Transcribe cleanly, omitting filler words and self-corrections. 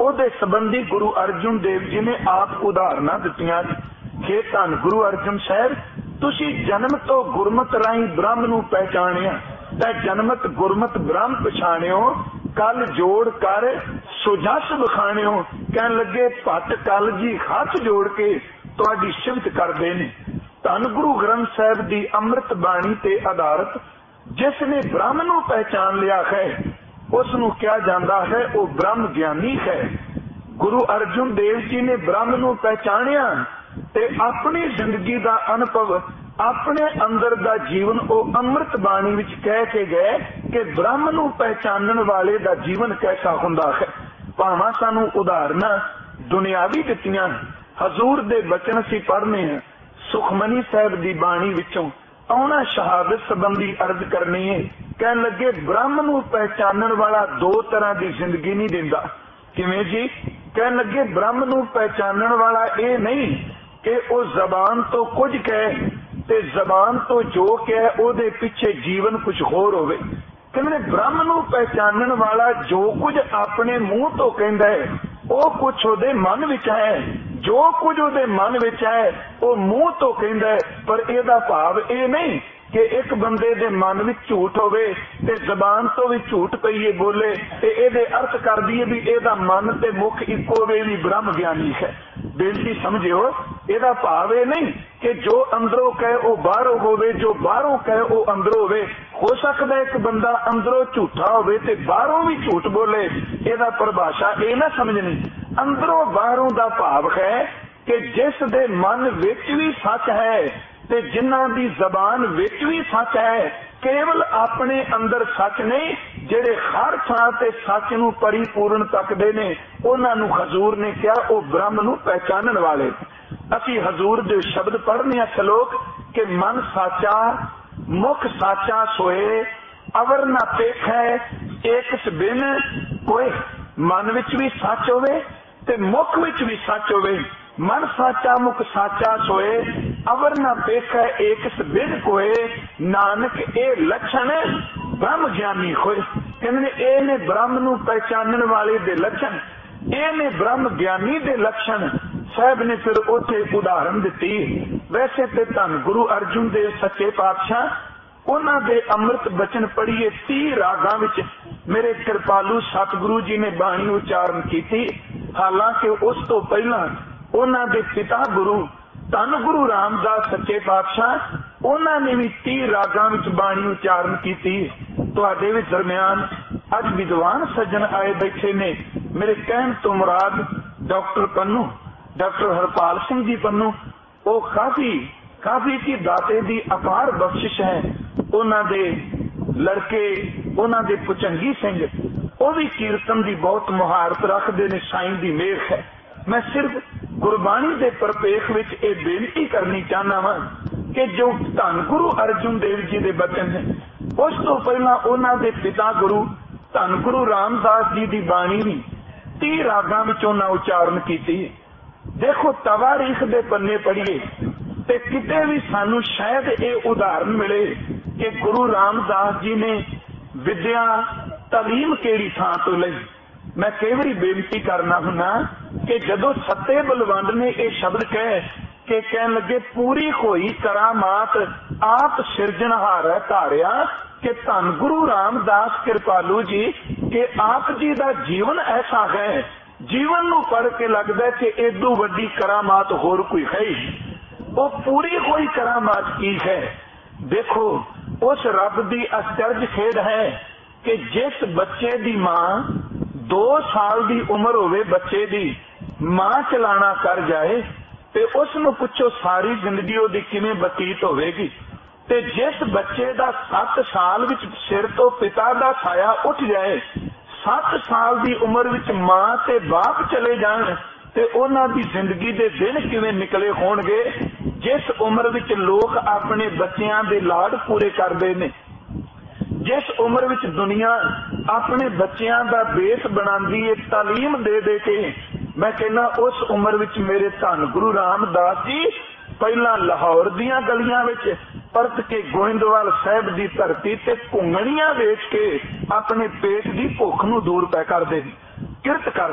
ਉਹਦੇ ਸੰਬੰਧੀ ਗੁਰੂ ਅਰਜਨ ਦੇਵ ਜੀ ਨੇ ਆਪ ਉਦਾਹਰਨਾਂ ਦਿੱਤੀਆਂ। ਕਿ ਧੰਨ ਗੁਰੂ ਅਰਜਨ ਸਾਹਿਬ, ਤੁਸੀਂ ਜਨਮ ਤੋਂ ਗੁਰਮਤ ਰਾਹੀਂ ਬ੍ਰਹਮ ਨੂੰ ਪਹਿਚਾਣਿਆ ਤਾਂ ਜਨਮਤ ਗੁਰਮਤ ਬ੍ਰਹਮ ਪਛਾਣਿਓ, ਕਲ ਜੋੜ ਕਰ ਸੁਜਸ ਵਿਖਾਣਿਓ। ਕਹਿਣ ਲੱਗੇ ਭੱਟ ਕਲ ਜੀ ਹੱਥ ਜੋੜ ਕੇ ਤੁਹਾਡੀ ਸਿਫਤ ਕਰਦੇ ਨੇ। ਧੰਨ ਗੁਰੂ ਗ੍ਰੰਥ ਸਾਹਿਬ ਦੀ ਅੰਮ੍ਰਿਤ ਬਾਣੀ ਤੇ ਆਧਾਰਿਤ ਜਿਸ ਨੇ ਬ੍ਰਹਮ ਨੂੰ ਪਹਿਚਾਨ ਲਿਆ ਹੈ ਉਸ ਨੂੰ ਕਿਹਾ ਜਾਂਦਾ ਹੈ ਉਹ ਬ੍ਰਹਮ ਗਿਆਨੀ ਹੈ। ਗੁਰੂ ਅਰਜਨ ਦੇਵ ਜੀ ਨੇ ਬ੍ਰਹਮ ਨੂੰ ਪਹਿਚਾਣਿਆ ਤੇ ਆਪਣੀ ਜ਼ਿੰਦਗੀ ਦਾ ਅਨੁਭਵ, ਆਪਣੇ ਅੰਦਰ ਦਾ ਜੀਵਨ ਉਹ ਅੰਮ੍ਰਿਤ ਬਾਣੀ ਵਿੱਚ ਕਹਿ ਕੇ ਗਏ ਕਿ ਬ੍ਰਹਮ ਨੂੰ ਪਹਿਚਾਨਣ ਵਾਲੇ ਦਾ ਜੀਵਨ ਕੈਸਾ ਹੁੰਦਾ ਹੈ। ਭਾਵਾਂ ਸਾਨੂੰ ਉਦਾਹਰਨਾਂ ਦੁਨਿਆਵੀ ਦਿੱਤੀਆਂ। ਹਜ਼ੂਰ ਦੇ ਬਚਨ ਅਸੀਂ ਪੜ੍ਹਨੇ ਆ ਸੁਖਮਨੀ ਸਾਹਿਬ ਦੀ ਬਾਣੀ ਵਿੱਚੋਂ। ਆਉਣਾ ਸ਼ਹਾਦਤ ਸੰਬੰਧੀ ਅਰਜ਼ ਕਰਨੀ ਹੈ। ਕਹਿਣ ਲੱਗੇ ਬ੍ਰਹਮ ਨੂੰ ਪਹਿਚਾਨਣ ਵਾਲਾ ਦੋ ਤਰ੍ਹਾਂ ਦੀ ਜ਼ਿੰਦਗੀ ਨਹੀਂ ਦਿੰਦਾ। ਕਿਵੇਂ ਜੀ? ਕਹਿਣ ਲੱਗੇ ਬ੍ਰਹਮ ਨੂੰ ਪਹਿਚਾਨਣ ਵਾਲਾ ਇਹ ਨਹੀਂ ਕਿ ਉਹ ਜ਼ਬਾਨ ਤੋਂ ਕੁਝ ਕਹੇ ਤੇ ਜ਼ਬਾਨ ਤੋਂ ਜੋ ਕਹੇ ਉਹਦੇ ਪਿੱਛੇ ਜੀਵਨ ਕੁਝ ਹੋਰ ਹੋਵੇ। ਕਹਿੰਦੇ ਬ੍ਰਹਮ ਨੂੰ ਪਹਿਚਾਨਣ ਵਾਲਾ ਜੋ ਕੁਝ ਆਪਣੇ ਮੂੰਹ ਤੋਂ ਕਹਿੰਦਾ ਹੈ ਉਹ ਕੁਝ ਉਹਦੇ ਮਨ ਵਿੱਚ ਹੈ, ਜੋ ਕੁਝ ਉਹਦੇ ਮਨ ਵਿੱਚ ਹੈ ਉਹ ਮੂੰਹ ਤੋਂ ਕਹਿੰਦਾ ਹੈ। ਪਰ ਇਹਦਾ ਭਾਵ ਇਹ ਨਹੀਂ ਕਿ ਇੱਕ ਬੰਦੇ ਦੇ ਮਨ ਵਿੱਚ ਝੂਠ ਹੋਵੇ ਤੇ ਜ਼ਬਾਨ ਤੋਂ ਵੀ ਝੂਠ ਪਈਏ ਬੋਲੇ ਤੇ ਇਹਦੇ ਅਰਥ ਕਰ ਦਈਏ ਵੀ ਇਹਦਾ ਮਨ ਤੇ ਮੁਖ ਇੱਕੋ ਵੇ ਵੀ ਬ੍ਰਹਮ ਗਿਆਨੀ ਹੈ। ਬੇਨਤੀ ਸਮਝਿਓ, ਇਹਦਾ ਭਾਵ ਇਹ ਨਹੀਂ ਕਿ ਜੋ ਅੰਦਰੋਂ ਕਹੇ ਉਹ ਬਾਹਰੋਂ ਹੋਵੇ, ਜੋ ਬਾਹਰੋਂ ਕਹੇ ਉਹ ਅੰਦਰੋਂ ਹੋਵੇ। ਹੋ ਸਕਦਾ ਇੱਕ ਬੰਦਾ ਅੰਦਰੋਂ ਝੂਠਾ ਹੋਵੇ ਤੇ ਬਾਹਰੋਂ ਵੀ ਝੂਠ ਬੋਲੇ। ਇਹਦਾ ਪਰਿਭਾਸ਼ਾ ਇਹ ਨਾ ਸਮਝਣੀ। ਅੰਦਰੋਂ ਬਾਹਰੋਂ ਦਾ ਭਾਵ ਹੈ ਕਿ ਜਿਸ ਦੇ ਮਨ ਵਿੱਚ ਵੀ ਸੱਚ ਹੈ ਤੇ ਜਿਨ੍ਹਾਂ ਦੀ ਜ਼ਬਾਨ ਵਿੱਚ ਵੀ ਸੱਚ ਹੈ, ਕੇਵਲ ਆਪਣੇ ਅੰਦਰ ਸੱਚ ਨਹੀਂ, ਜਿਹੜੇ ਹਰ ਥਾਂ ਤੇ ਸੱਚ ਨੂੰ ਪਰਿਪੂਰਨ ਤੱਕਦੇ ਨੇ ਉਹਨਾਂ ਨੂੰ ਹਜ਼ੂਰ ਨੇ ਕਿਹਾ ਉਹ ਬ੍ਰਹਮ ਨੂੰ ਪਹਿਚਾਨਣ ਵਾਲੇ। ਅਸੀਂ ਹਜ਼ੂਰ ਦੇ ਸ਼ਬਦ ਪੜ੍ਹਨੇ ਆ ਸ਼ਲੋਕ ਕਿ ਮਨ ਸਾਚਾ ਮੁਖ ਸਾਚਾ ਸੋਏ, ਅਵਰ ਨਾ ਪੇਖੈ ਏਕਸ ਬਿਨ ਕੋਏ। ਮਨ ਵਿੱਚ ਵੀ ਸੱਚ ਹੋਵੇ ਤੇ ਮੁਖ ਵਿੱਚ ਵੀ ਸੱਚ ਹੋਵੇ। ਮਨ ਸਾਚਾ ਮੁਖ ਸਾਚਾ ਸੋਏ, ਅਵਰ ਨਾ ਪੇਖੈ ਏਕਸ ਬਿਨ ਕੋਏ। ਨਾਨਕ ਇਹ ਲੱਛਣ ਬ੍ਰਹਮ ਗਿਆਨੀ ਹੋਏ। ਕਹਿੰਦੇ ਇਹ ਨੇ ਬ੍ਰਹਮ ਨੂੰ ਪਹਿਚਾਨਣ ਵਾਲੇ ਦੇ ਲੱਛਣ, ਇਹ ਨੇ ਬ੍ਰਹਮ ਗਿਆਨੀ ਦੇ ਲੱਛਣ। ਸਾਹਿਬ ਨੇ ਫਿਰ ਉੱਥੇ ਉਦਾਹਰਨ ਦਿੱਤੀ। ਵੈਸੇ ਤੇ ਧੰਨ ਗੁਰੂ ਅਰਜਨ ਦੇਵ ਸੱਚੇ ਪਾਤਸ਼ਾਹ ਉਹਨਾਂ ਦੇ ਅੰਮ੍ਰਿਤ ਬਚਨ ਪੜ੍ਹੀਏ 30 ਰਾਗਾਂ ਵਿੱਚ ਮੇਰੇ ਕਿਰਪਾਲੂ ਸਤਿਗੁਰੂ ਜੀ ਨੇ ਬਾਣੀ ਉਚਾਰਨ ਕੀਤੀ। ਹਾਲਾਂਕਿ ਉਸ ਤੋਂ ਪਹਿਲਾਂ ਉਹਨਾਂ ਦੇ ਪਿਤਾ ਗੁਰੂ ਧੰਨ ਗੁਰੂ ਰਾਮਦਾਸ ਸੱਚੇ ਪਾਤਸ਼ਾਹ ਉਹਨਾਂ ਨੇ ਵੀ 30 ਰਾਗਾਂ ਵਿੱਚ ਬਾਣੀ ਉਚਾਰਨ ਕੀਤੀ। ਤੁਹਾਡੇ ਵੀ ਦਰਮਿਆਨ ਅੱਜ ਵਿਦਵਾਨ ਸੱਜਣ ਆਏ ਬੈਠੇ ਨੇ। ਮੇਰੇ ਕਹਿਣ ਤੋਂ ਮੁਰਾਦ ਡਾਕਟਰ ਪੰਨੂ, ਡਾਕਟਰ ਹਰਪਾਲ ਸਿੰਘ ਜੀ ਪੰਨੂ, ਉਹ ਕਾਫੀ ਕੀ ਦਾਤੇ ਦੀ ਅਪਾਰ ਬਖਸ਼ਿਸ਼ ਹੈ। ਉਹਨਾਂ ਦੇ ਲੜਕੇ ਉਹਨਾਂ ਦੇ ਭੁਜੰਗੀ ਸਿੰਘ ਉਹ ਵੀ ਕੀਰਤਨ ਦੀ ਬਹੁਤ ਮੁਹਾਰਤ ਰੱਖਦੇ ਨੇ। ਸਾਈਂ ਦੀ ਮਿਹਰ ਹੈ। ਮੈਂ ਸਿਰਫ ਗੁਰਬਾਣੀ ਦੇ ਪਰਪੇਖ ਵਿੱਚ ਇਹ ਬੇਨਤੀ ਕਰਨੀ ਚਾਹੁੰਦਾ ਹਾਂ ਕਿ ਜੋ ਧੰਨ ਗੁਰੂ ਅਰਜਨ ਦੇਵ ਜੀ ਦੇ ਬਚਨ ਨੇ ਉਸ ਤੋਂ ਪਹਿਲਾਂ ਉਹਨਾਂ ਦੇ ਪਿਤਾ ਗੁਰੂ ਧੰਨ ਗੁਰੂ ਰਾਮਦਾਸ ਜੀ ਦੀ ਬਾਣੀ ਵੀ 30 ਰਾਗਾਂ ਵਿੱਚ ਉਹਨਾਂ ਉਚਾਰਨ ਕੀਤੀ। ਦੇਖੋ ਤਵਾਰੀਖ ਦੇ ਪੰਨੇ ਪੜ੍ਹੀਏ ਤੇ ਕਿਤੇ ਵੀ ਸਾਨੂੰ ਸ਼ਾਇਦ ਇਹ ਉਦਾਹਰਨ ਮਿਲੇ ਕਿ ਗੁਰੂ ਰਾਮਦਾਸ ਜੀ ਨੇ ਵਿਦਿਆ ਤਾਲੀਮ ਕਿਹੜੀ ਥਾਂ ਤੋਂ ਲਈ। ਮੈਂ ਕਈ ਵਾਰੀ ਬੇਨਤੀ ਕਰਨਾ ਹੁੰਦਾ ਕਿ ਜਦੋਂ ਸੱਤੇ ਬਲਵੰਡ ਨੇ ਇਹ ਸ਼ਬਦ ਕਹੇ ਕਿ ਕਹਿਣ ਲੱਗੇ ਪੂਰੀ ਹੋਈ ਕਰਾਮਾਤ ਆਪ ਸਿਰਜਣਹਾਰ ਹੈ ਧਾਰਿਆ, ਕਿ ਧੰਨ ਗੁਰੂ ਰਾਮਦਾਸ ਕਿਰਪਾਲੂ ਜੀ ਕਿ ਆਪ ਜੀ ਦਾ ਜੀਵਨ ਐਸਾ ਹੈ, ਜੀਵਨ ਨੂੰ ਪੜ੍ਹ ਕੇ ਲੱਗਦਾ ਕਿ ਏਦੂ ਵੱਡੀ ਕਰਾਮਾਤ ਹੋਰ ਕੋਈ ਹੈ ਹੀ। ਉਹ ਪੂਰੀ ਹੋਈ ਕਰਾਮਾਤ ਕੀ ਹੈ? ਦੇਖੋ ਉਸ ਰੱਬ ਦੀ ਅਚਰਜ ਖੇਡ ਹੈ ਕਿ ਜਿਸ ਬੱਚੇ ਦੀ ਮਾਂ 2 ਸਾਲ ਦੀ ਉਮਰ ਹੋਵੇ, ਬੱਚੇ ਦੀ ਮਾਂ ਚਲਾਣਾ ਕਰ ਜਾਏ ਤੇ ਉਸ ਨੂੰ ਪੁੱਛੋ ਸਾਰੀ ਜ਼ਿੰਦਗੀ ਉਹਦੀ ਕਿਵੇਂ ਬਤੀਤ ਹੋਵੇਗੀ। ਤੇ ਜਿਸ ਬੱਚੇ ਦਾ 7 ਸਾਲ ਵਿੱਚ ਸਿਰ ਤੋਂ ਪਿਤਾ ਦਾ ਸਾਇਆ ਉੱਠ ਜਾਏ, 7 ਸਾਲ ਦੀ ਉਮਰ ਵਿੱਚ ਮਾਂ ਤੇ ਬਾਪ ਚਲੇ ਜਾਣ ਤੇ ਉਹਨਾਂ ਦੀ ਜ਼ਿੰਦਗੀ ਦੇ ਦਿਨ ਕਿਵੇਂ ਨਿਕਲੇ ਹੋਣਗੇ। ਜਿਸ ਉਮਰ ਵਿੱਚ ਲੋਕ ਆਪਣੇ ਬੱਚਿਆਂ ਦੇ ਲਾਡ ਪੂਰੇ ਕਰਦੇ ਨੇ, ਜਿਸ ਉਮਰ ਵਿੱਚ ਦੁਨੀਆ ਆਪਣੇ ਬੱਚਿਆਂ ਦਾ ਬੇਸ ਬਣਾਉਂਦੀ ਹੈ ਤਾਲੀਮ ਦੇ ਦੇ ਕੇ, ਮੈਂ ਕਹਿੰਦਾ ਉਸ ਉਮਰ ਵਿੱਚ ਮੇਰੇ ਧੰਨ ਗੁਰੂ ਰਾਮਦਾਸ ਜੀ ਪਹਿਲਾਂ ਲਾਹੌਰ ਦੀਆਂ ਗਲੀਆਂ ਵਿੱਚ ਪਰਤ ਕੇ ਗੋਇੰਦਵਾਲ ਸਾਹਿਬ ਦੀ ਧਰਤੀ ਤੇ ਘੁੰਗਣੀਆਂ ਵੇਚ ਕੇ ਆਪਣੇ ਪੇਟ ਦੀ ਭੁੱਖ ਨੂੰ ਦੂਰ ਪੈ ਕਰਦੇ ਕਿਰਤ ਕਰ